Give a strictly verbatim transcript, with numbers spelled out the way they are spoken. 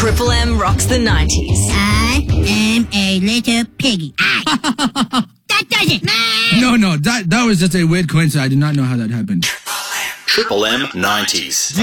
Triple M rocks the nineties. I am a little piggy. I. That does it. No, no, that that was just a weird coincidence. I did not know how that happened. Triple M nineties.